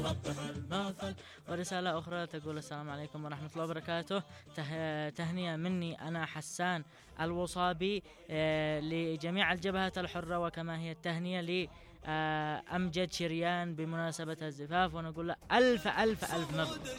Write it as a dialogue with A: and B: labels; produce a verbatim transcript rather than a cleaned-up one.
A: ورسالة أخرى تقول السلام عليكم ورحمة الله وبركاته، ته... تهنئة مني أنا حسان الوصابي آه لجميع الجبهة الحرة، وكما هي التهنئة ل آه أمجد شريان بمناسبة الزفاف، ونقول له ألف ألف ألف مبروك.